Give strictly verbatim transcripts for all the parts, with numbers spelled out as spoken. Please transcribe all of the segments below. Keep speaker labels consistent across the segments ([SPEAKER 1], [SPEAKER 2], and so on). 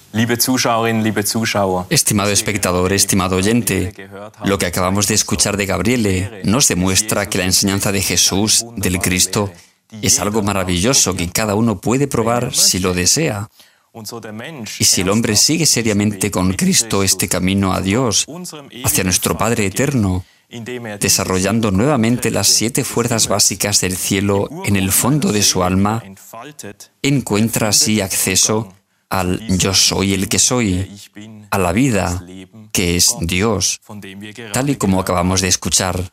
[SPEAKER 1] Estimado espectador, estimado oyente, lo que acabamos de escuchar de Gabriele nos demuestra que la enseñanza de Jesús, del Cristo, es algo maravilloso que cada uno puede probar si lo desea. Y si el hombre sigue seriamente con Cristo este camino a Dios, hacia nuestro Padre eterno, desarrollando nuevamente las siete fuerzas básicas del cielo en el fondo de su alma, encuentra así acceso al yo soy el que soy, a la vida, que es Dios, tal y como acabamos de escuchar.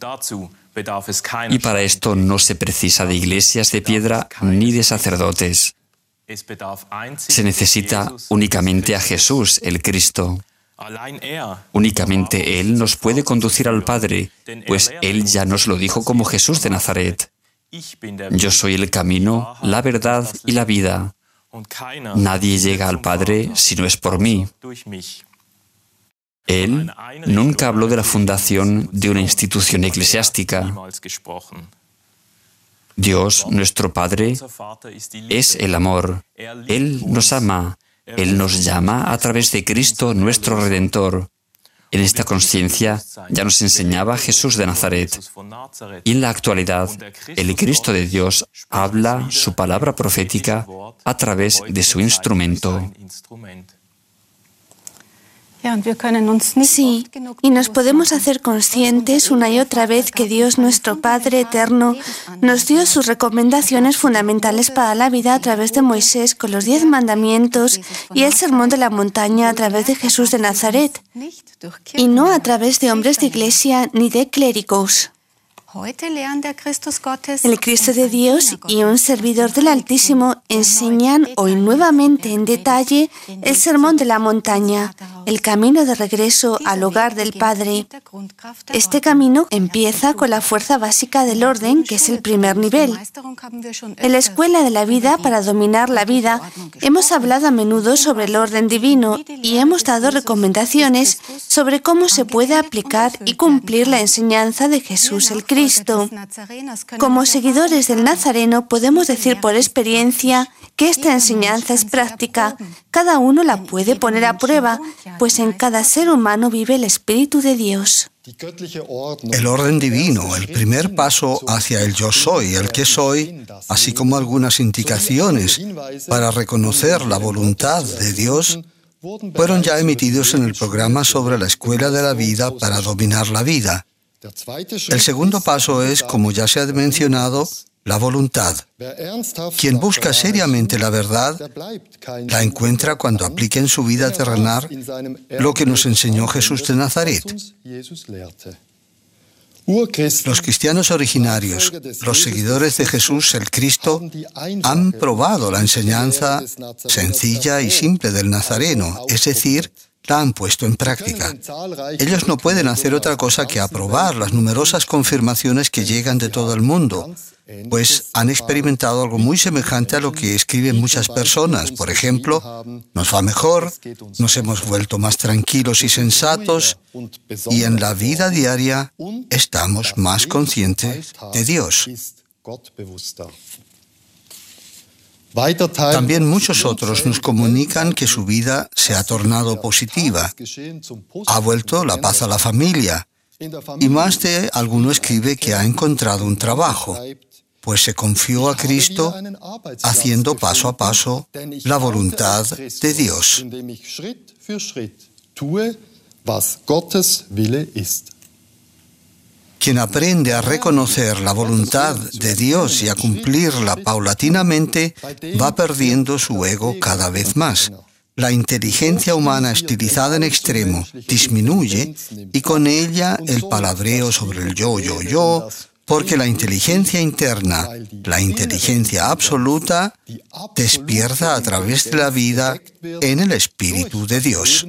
[SPEAKER 1] Y para esto no se precisa de iglesias de piedra ni de sacerdotes. Se necesita únicamente a Jesús, el Cristo. Únicamente Él nos puede conducir al Padre, pues Él ya nos lo dijo como Jesús de Nazaret. Yo soy el camino, la verdad y la vida. Nadie llega al Padre si no es por mí. Él nunca habló de la fundación de una institución eclesiástica. Dios, nuestro Padre, es el amor. Él nos ama. Él nos llama a través de Cristo, nuestro Redentor. En esta conciencia ya nos enseñaba Jesús de Nazaret. Y en la actualidad, el Cristo de Dios habla su palabra profética a través de su instrumento.
[SPEAKER 2] Sí, y nos podemos hacer conscientes una y otra vez que Dios, nuestro Padre eterno, nos dio sus recomendaciones fundamentales para la vida a través de Moisés con los diez mandamientos y el sermón de la montaña a través de Jesús de Nazaret, y no a través de hombres de iglesia ni de clérigos. El Cristo de Dios y un servidor del Altísimo enseñan hoy nuevamente en detalle el sermón de la montaña, el camino de regreso al hogar del Padre. Este camino empieza con la fuerza básica del orden, que es el primer nivel. En la escuela de la vida, para dominar la vida, hemos hablado a menudo sobre el orden divino y hemos dado recomendaciones sobre cómo se puede aplicar y cumplir la enseñanza de Jesús el Cristo. Como seguidores del Nazareno, podemos decir por experiencia que esta enseñanza es práctica. Cada uno la puede poner a prueba, pues en cada ser humano vive el Espíritu de Dios.
[SPEAKER 3] El orden divino, el primer paso hacia el yo soy, el que soy, así como algunas indicaciones para reconocer la voluntad de Dios, fueron ya emitidos en el programa sobre la escuela de la vida para dominar la vida. El segundo paso es, como ya se ha mencionado, la voluntad. Quien busca seriamente la verdad, la encuentra cuando aplica en su vida terrenal lo que nos enseñó Jesús de Nazaret. Los cristianos originarios, los seguidores de Jesús, el Cristo, han probado la enseñanza sencilla y simple del Nazareno, es decir, la han puesto en práctica. Ellos no pueden hacer otra cosa que aprobar las numerosas confirmaciones que llegan de todo el mundo, pues han experimentado algo muy semejante a lo que escriben muchas personas. Por ejemplo, nos va mejor, nos hemos vuelto más tranquilos y sensatos, y en la vida diaria estamos más conscientes de Dios. También muchos otros nos comunican que su vida se ha tornado positiva, ha vuelto la paz a la familia, y más de alguno escribe que ha encontrado un trabajo, pues se confió a Cristo haciendo paso a paso la voluntad de Dios. Quien aprende a reconocer la voluntad de Dios y a cumplirla paulatinamente, va perdiendo su ego cada vez más. La inteligencia humana estilizada en extremo disminuye y con ella el palabreo sobre el yo, yo, yo, porque la inteligencia interna, la inteligencia absoluta, despierta a través de la vida en el Espíritu de Dios.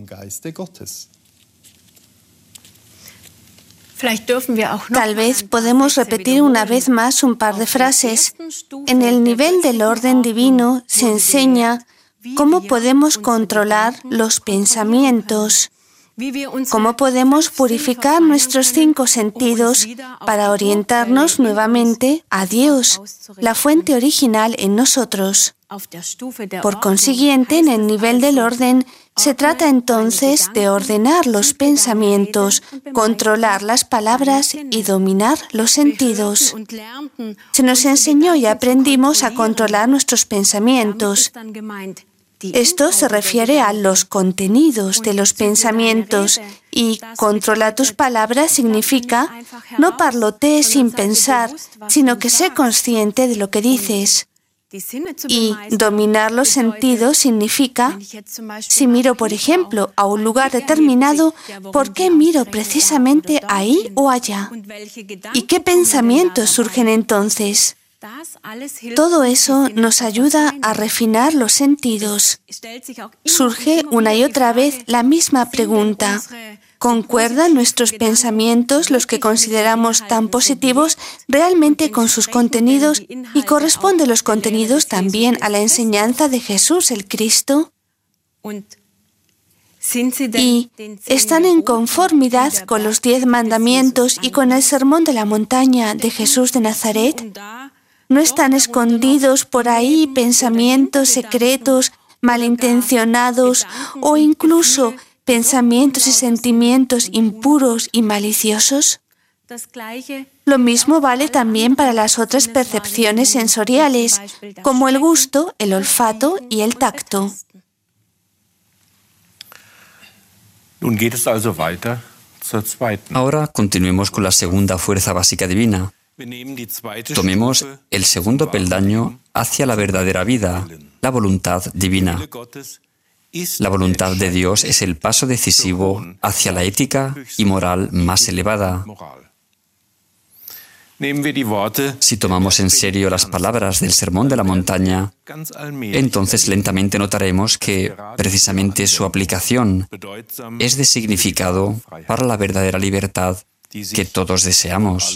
[SPEAKER 2] Tal vez podemos repetir una vez más un par de frases. En el nivel del orden divino se enseña cómo podemos controlar los pensamientos. ¿Cómo podemos purificar nuestros cinco sentidos para orientarnos nuevamente a Dios, la fuente original en nosotros? Por consiguiente, en el nivel del orden, se trata entonces de ordenar los pensamientos, controlar las palabras y dominar los sentidos. Se nos enseñó y aprendimos a controlar nuestros pensamientos. Esto se refiere a los contenidos de los pensamientos y controla tus palabras significa no parlotees sin pensar, sino que sé consciente de lo que dices. Y dominar los sentidos significa, si miro, por ejemplo, a un lugar determinado, ¿por qué miro precisamente ahí o allá? ¿Y qué pensamientos surgen entonces? Todo eso nos ayuda a refinar los sentidos. Surge una y otra vez la misma pregunta. ¿Concuerdan nuestros pensamientos, los que consideramos tan positivos, realmente con sus contenidos? ¿Y corresponden los contenidos también a la enseñanza de Jesús, el Cristo? ¿Y están en conformidad con los diez mandamientos y con el sermón de la montaña de Jesús de Nazaret? ¿No están escondidos por ahí pensamientos secretos, malintencionados o incluso pensamientos y sentimientos impuros y maliciosos? Lo mismo vale también para las otras percepciones sensoriales, como el gusto, el olfato y el tacto.
[SPEAKER 1] Ahora continuemos con la segunda fuerza básica divina. Tomemos el segundo peldaño hacia la verdadera vida, la voluntad divina. La voluntad de Dios es el paso decisivo hacia la ética y moral más elevada. Si tomamos en serio las palabras del Sermón de la Montaña, entonces lentamente notaremos que precisamente su aplicación es de significado para la verdadera libertad que todos deseamos.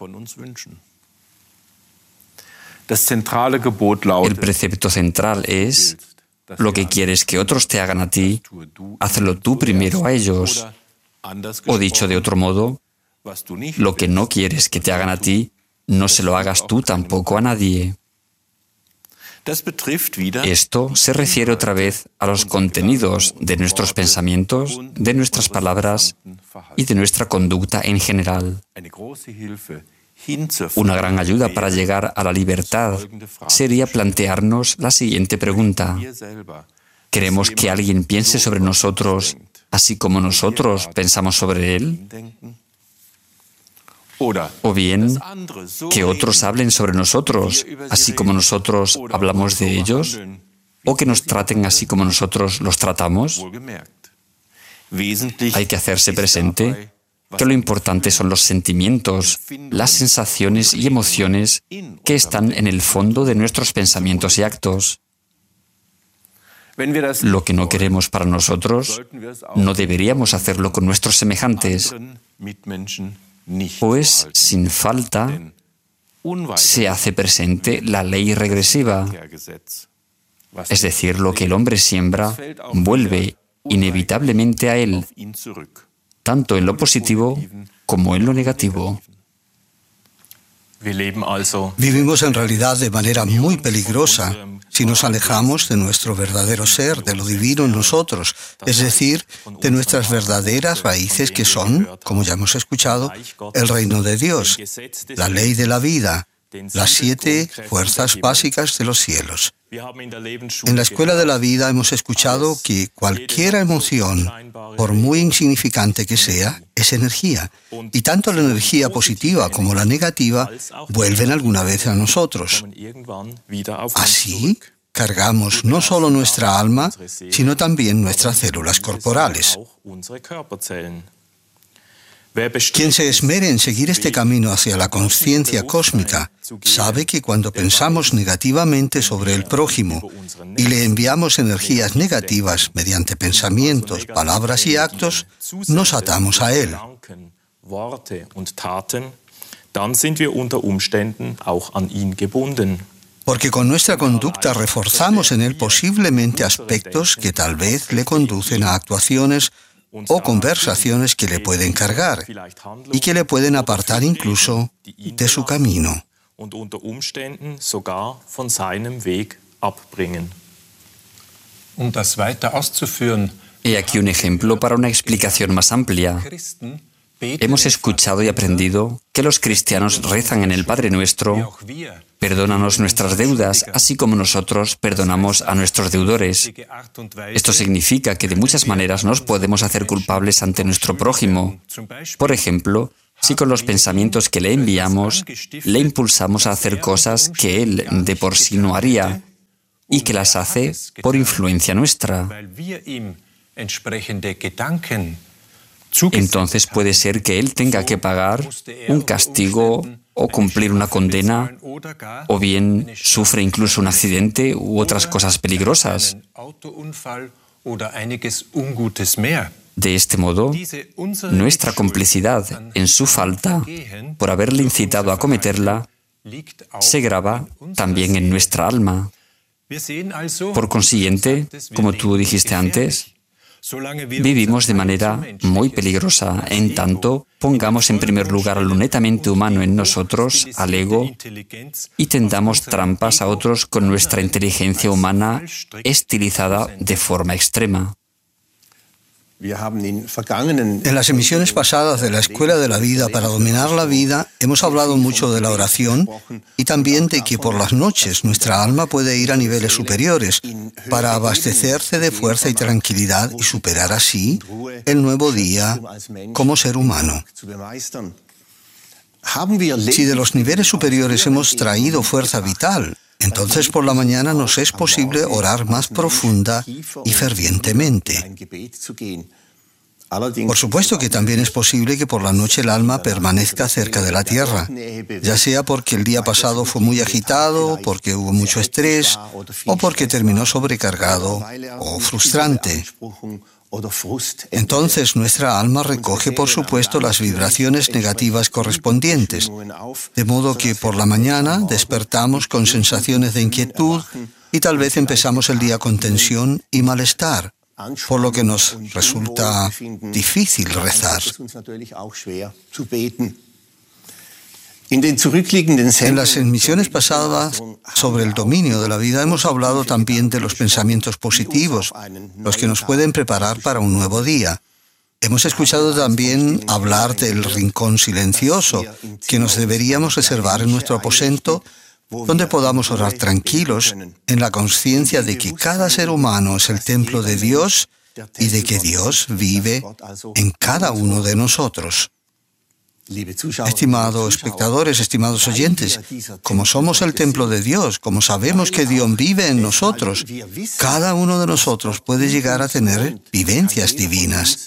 [SPEAKER 1] El precepto central es: lo que quieres que otros te hagan a ti, hazlo tú primero a ellos. O dicho de otro modo, lo que no quieres que te hagan a ti, no se lo hagas tú tampoco a nadie. Esto se refiere otra vez a los contenidos de nuestros pensamientos, de nuestras palabras y de nuestra conducta en general. Una gran ayuda para llegar a la libertad sería plantearnos la siguiente pregunta. ¿Queremos que alguien piense sobre nosotros así como nosotros pensamos sobre él? O bien, que otros hablen sobre nosotros así como nosotros hablamos de ellos, o que nos traten así como nosotros los tratamos. Hay que hacerse presente que lo importante son los sentimientos, las sensaciones y emociones que están en el fondo de nuestros pensamientos y actos. Lo que no queremos para nosotros, no deberíamos hacerlo con nuestros semejantes, pues sin falta se hace presente la ley regresiva. Es decir, lo que el hombre siembra vuelve inevitablemente a él, tanto en lo positivo como en lo negativo.
[SPEAKER 3] Vivimos en realidad de manera muy peligrosa si nos alejamos de nuestro verdadero ser, de lo divino en nosotros, es decir, de nuestras verdaderas raíces que son, como ya hemos escuchado, el reino de Dios, la ley de la vida, las siete fuerzas básicas de los cielos. En la escuela de la vida hemos escuchado que cualquier emoción, por muy insignificante que sea, es energía. Y tanto la energía positiva como la negativa vuelven alguna vez a nosotros. Así, cargamos no solo nuestra alma, sino también nuestras células corporales. Quien se esmere en seguir este camino hacia la conciencia cósmica sabe que cuando pensamos negativamente sobre el prójimo y le enviamos energías negativas mediante pensamientos, palabras y actos, nos atamos a él. Porque con nuestra conducta reforzamos en él posiblemente aspectos que tal vez le conducen a actuaciones o conversaciones que le pueden cargar y que le pueden apartar incluso de su camino.
[SPEAKER 1] He aquí un ejemplo para una explicación más amplia. Hemos escuchado y aprendido que los cristianos rezan en el Padre Nuestro: perdónanos nuestras deudas, así como nosotros perdonamos a nuestros deudores. Esto significa que de muchas maneras nos podemos hacer culpables ante nuestro prójimo. Por ejemplo, si con los pensamientos que le enviamos, le impulsamos a hacer cosas que él de por sí no haría y que las hace por influencia nuestra. Entonces puede ser que él tenga que pagar un castigo o cumplir una condena, o bien sufre incluso un accidente u otras cosas peligrosas. De este modo, nuestra complicidad en su falta, por haberle incitado a cometerla, se graba también en nuestra alma. Por consiguiente, como tú dijiste antes, vivimos de manera muy peligrosa, en tanto pongamos en primer lugar lo netamente humano en nosotros, al ego, y tendamos trampas a otros con nuestra inteligencia humana estilizada de forma extrema.
[SPEAKER 3] En las emisiones pasadas de la Escuela de la Vida para dominar la vida, hemos hablado mucho de la oración y también de que por las noches nuestra alma puede ir a niveles superiores para abastecerse de fuerza y tranquilidad y superar así el nuevo día como ser humano. Si de los niveles superiores hemos traído fuerza vital, entonces por la mañana nos es posible orar más profunda y fervientemente. Por supuesto que también es posible que por la noche el alma permanezca cerca de la tierra, ya sea porque el día pasado fue muy agitado, porque hubo mucho estrés, o porque terminó sobrecargado o frustrante. Entonces nuestra alma recoge, por supuesto, las vibraciones negativas correspondientes, de modo que por la mañana despertamos con sensaciones de inquietud y tal vez empezamos el día con tensión y malestar, por lo que nos resulta difícil rezar. En las emisiones pasadas sobre el dominio de la vida hemos hablado también de los pensamientos positivos, los que nos pueden preparar para un nuevo día. Hemos escuchado también hablar del rincón silencioso, que nos deberíamos reservar en nuestro aposento, donde podamos orar tranquilos en la conciencia de que cada ser humano es el templo de Dios y de que Dios vive en cada uno de nosotros. Estimados espectadores, estimados oyentes, como somos el templo de Dios, como sabemos que Dios vive en nosotros, cada uno de nosotros puede llegar a tener vivencias divinas.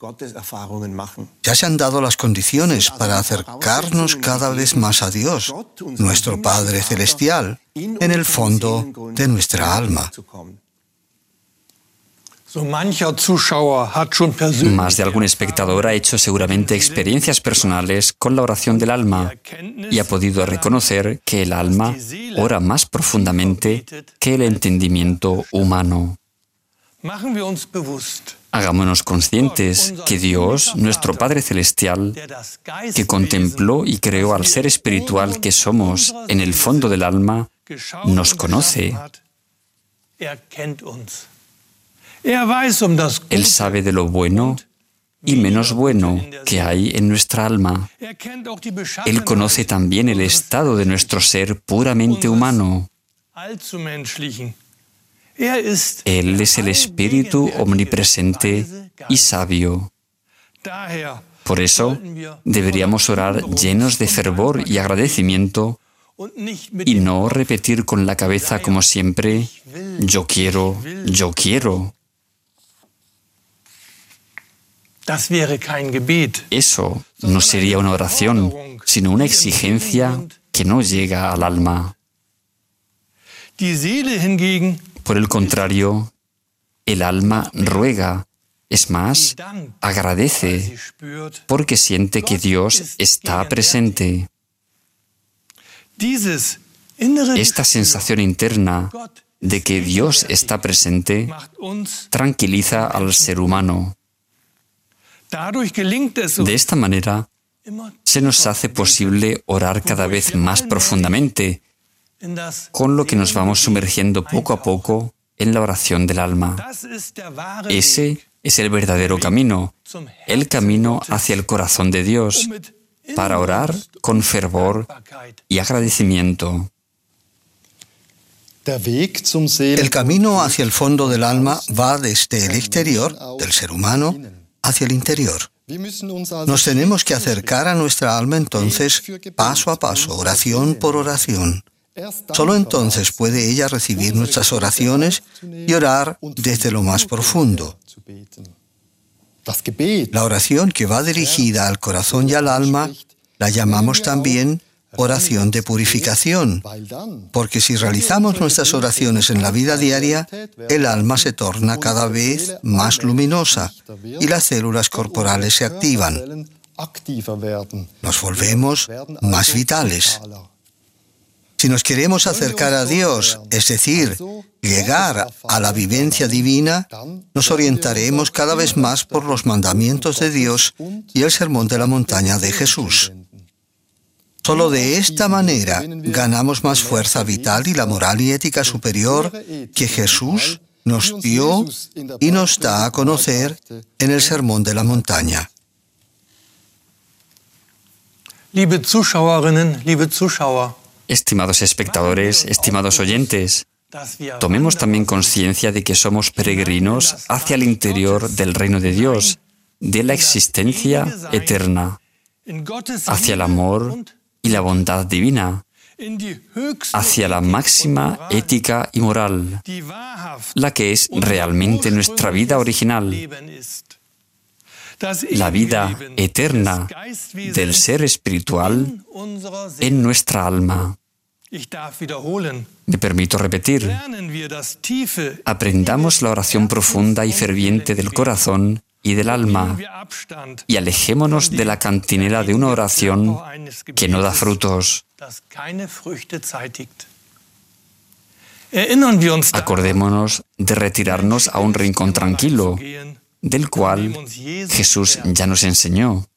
[SPEAKER 3] Ya se han dado las condiciones para acercarnos cada vez más a Dios, nuestro Padre Celestial, en el fondo de nuestra alma.
[SPEAKER 1] Más de algún espectador ha hecho seguramente experiencias personales con la oración del alma y ha podido reconocer que el alma ora más profundamente que el entendimiento humano. Hagámonos conscientes que Dios, nuestro Padre Celestial, que contempló y creó al ser espiritual que somos en el fondo del alma, nos conoce. Él sabe de lo bueno y menos bueno que hay en nuestra alma. Él conoce también el estado de nuestro ser puramente humano. Él es el Espíritu omnipresente y sabio. Por eso, deberíamos orar llenos de fervor y agradecimiento y no repetir con la cabeza como siempre, yo quiero, yo quiero. Eso no sería una oración, sino una exigencia que no llega al alma. Por el contrario, el alma ruega, es más, agradece, porque siente que Dios está presente. Esta sensación interna de que Dios está presente tranquiliza al ser humano. De esta manera, se nos hace posible orar cada vez más profundamente, con lo que nos vamos sumergiendo poco a poco en la oración del alma. Ese es el verdadero camino, el camino hacia el corazón de Dios, para orar con fervor y agradecimiento.
[SPEAKER 3] El camino hacia el fondo del alma va desde el exterior del ser humano hacia el interior. Nos tenemos que acercar a nuestra alma entonces paso a paso, oración por oración. Solo entonces puede ella recibir nuestras oraciones y orar desde lo más profundo. La oración que va dirigida al corazón y al alma la llamamos también oración de purificación, porque si realizamos nuestras oraciones en la vida diaria, el alma se torna cada vez más luminosa y las células corporales se activan. Nos volvemos más vitales. Si nos queremos acercar a Dios, es decir, llegar a la vivencia divina, nos orientaremos cada vez más por los mandamientos de Dios y el sermón de la montaña de Jesús. Solo de esta manera ganamos más fuerza vital y la moral y ética superior que Jesús nos dio y nos da a conocer en el sermón de la montaña.
[SPEAKER 4] Liebe Zuschauerinnen, liebe Zuschauer,
[SPEAKER 1] estimados espectadores, estimados oyentes, tomemos también conciencia de que somos peregrinos hacia el interior del reino de Dios, de la existencia eterna, hacia el amor y la bondad divina, hacia la máxima ética y moral, la que es realmente nuestra vida original, la vida eterna del ser espiritual en nuestra alma. Me permito repetir, aprendamos la oración profunda y ferviente del corazón y del alma, y alejémonos de la cantinela de una oración que no da frutos. Acordémonos de retirarnos a un rincón tranquilo, del cual Jesús ya nos enseñó.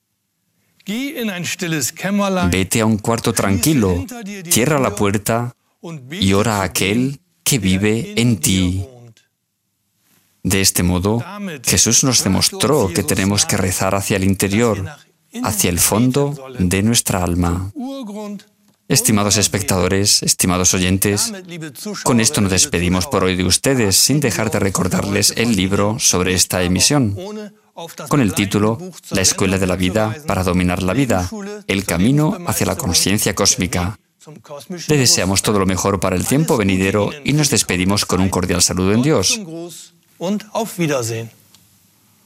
[SPEAKER 1] Vete a un cuarto tranquilo, cierra la puerta y ora a aquel que vive en ti. De este modo, Jesús nos demostró que tenemos que rezar hacia el interior, hacia el fondo de nuestra alma. Estimados espectadores, estimados oyentes, con esto nos despedimos por hoy de ustedes, sin dejar de recordarles el libro sobre esta emisión, con el título La Escuela de la Vida para dominar la vida, el camino hacia la conciencia cósmica. Le deseamos todo lo mejor para el tiempo venidero y nos despedimos con un cordial saludo en Dios.
[SPEAKER 4] und auf Wiedersehen.